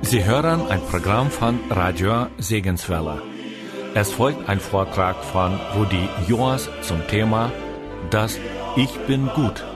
Sie hören ein Programm von Radio Segenswelle. Es folgt ein Vortrag von Rudi Joas zum Thema Das Ich bin gut.